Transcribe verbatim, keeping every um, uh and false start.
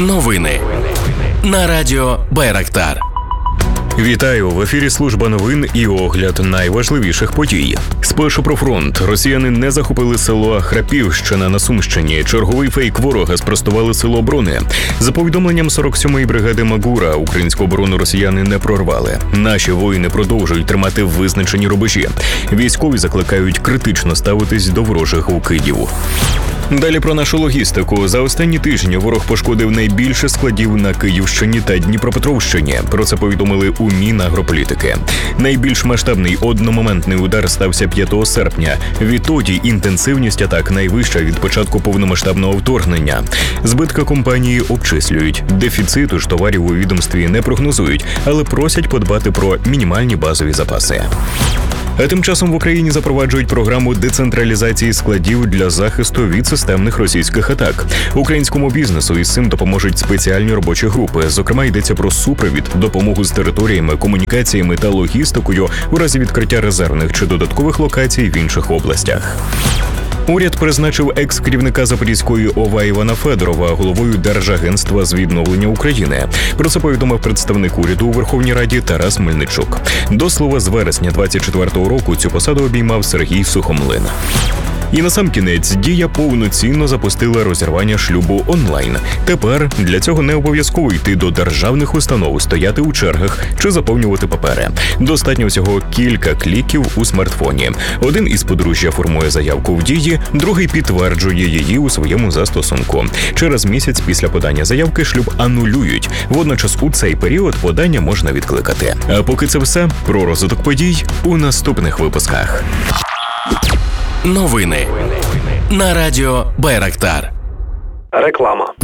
Новини на радіо Байрактар. Вітаю! В ефірі служба новин і огляд найважливіших подій. Спершу про фронт. Росіяни не захопили село Храпівщина на Сумщині. Черговий фейк ворога спростували силу оборони. За повідомленням сорок сьомої бригади Магура, українську оборону росіяни не прорвали. Наші воїни продовжують тримати визначені рубежі. Військові закликають критично ставитись до ворожих укидів. Далі про нашу логістику. За останні тижні ворог пошкодив найбільше складів на Київщині та Дніпропетровщині. Про це повідомили у Мінагрополітики. Найбільш масштабний одномоментний удар стався п'ятого серпня. Відтоді інтенсивність атак найвища від початку повномасштабного вторгнення. Збитки компанії обчислюють. Дефіциту ж товарів у відомстві не прогнозують, але просять подбати про мінімальні базові запаси. А тим часом в Україні запроваджують програму децентралізації складів для захисту від системних російських атак. Українському бізнесу із цим допоможуть спеціальні робочі групи. Зокрема, йдеться про супровід, допомогу з територіями, комунікаціями та логістикою у разі відкриття резервних чи додаткових локацій в інших областях. Уряд призначив екс-керівника Запорізької ОВА Івана Федорова головою Держагентства з відновлення України. Про це повідомив представник уряду у Верховній Раді Тарас Мельничук. До слова, з вересня двадцять четвертого року цю посаду обіймав Сергій Сухомлин. І насамкінець Дія повноцінно запустила розірвання шлюбу онлайн. Тепер для цього не обов'язково йти до державних установ, стояти у чергах чи заповнювати папери. Достатньо всього кілька кліків у смартфоні. Один із подружжя формує заявку в Дії, другий підтверджує її у своєму застосунку. Через місяць після подання заявки шлюб анулюють. Водночас у цей період подання можна відкликати. А поки це все, про розвиток подій у наступних випусках. Новини на радіо Байрактар. Реклама.